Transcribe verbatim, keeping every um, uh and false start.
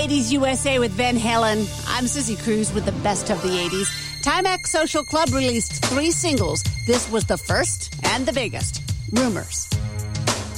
eighties U S A with Van Halen. I'm Sissy Cruz with the best of the eighties. Timex Social Club released three singles. This was the first and the biggest. Rumors.